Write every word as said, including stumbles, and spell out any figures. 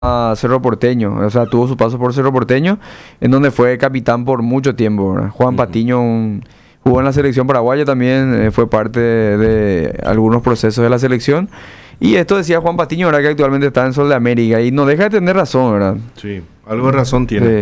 a Cerro Porteño, o sea, tuvo su paso por Cerro Porteño, en donde fue capitán por mucho tiempo, ¿verdad? Juan Ujú. Patiño un- jugó en la selección paraguaya también, eh, fue parte de, de algunos procesos de la selección. Y esto decía Juan Patiño, ¿verdad? Que actualmente está en Sol de América y no deja de tener razón, ¿verdad? Sí, algo de razón tiene. De,